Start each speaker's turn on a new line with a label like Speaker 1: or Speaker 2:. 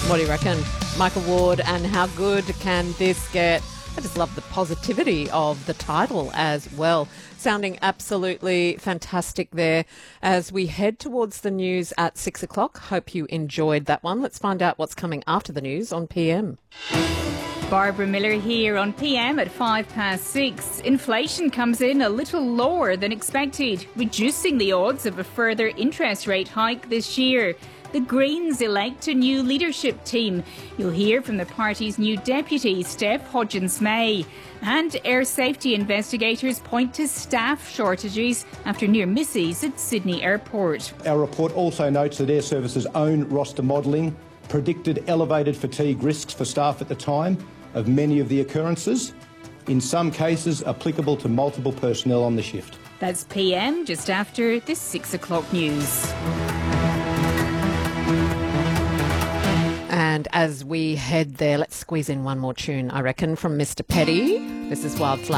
Speaker 1: What do you reckon? Michael Ward, and how good can this get? I just love the positivity of the title as well. Sounding absolutely fantastic there as we head towards the news at 6 o'clock. Hope you enjoyed that one. Let's find out what's coming after the news on PM.
Speaker 2: Barbara Miller here on PM at 6:05. Inflation comes in a little lower than expected, reducing the odds of a further interest rate hike this year. The Greens elect a new leadership team. You'll hear from the party's new deputy, Steph Hodgins-May. And air safety investigators point to staff shortages after near misses at Sydney Airport.
Speaker 3: Our report also notes that Air Service's own roster modelling predicted elevated fatigue risks for staff at the time of many of the occurrences, in some cases applicable to multiple personnel on the shift.
Speaker 2: That's PM just after the 6 o'clock news.
Speaker 1: And as we head there, let's squeeze in one more tune, I reckon, from Mr. Petty. This is Wildflower.